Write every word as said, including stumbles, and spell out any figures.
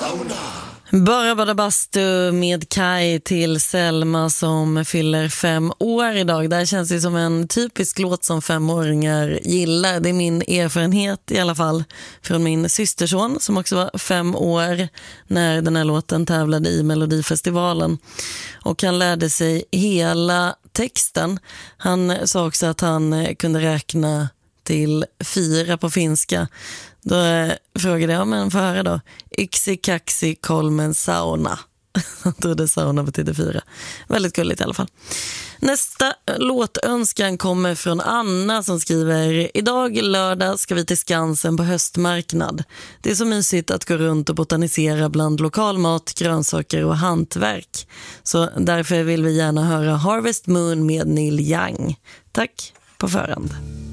Bara bada bastu med Kai till Selma som fyller fem år idag. Det här känns ju som en typisk låt som femåringar gillar. Det är min erfarenhet i alla fall från min systerson som också var fem år när den här låten tävlade i Melodifestivalen. Och han lärde sig hela texten. Han sa också att han kunde räkna till fyra på finska. Då eh, frågade jag, men få höra då. Yksi, kaksi, kolmen, sauna. Jag trodde sauna betyder fyra. Väldigt gulligt i alla fall. Nästa låtönskan kommer från Anna som skriver: idag lördag ska vi till Skansen på höstmarknad. Det är så mysigt att gå runt och botanisera bland lokalmat, grönsaker och hantverk. Så därför vill vi gärna höra Harvest Moon med Neil Young. Tack på förhand.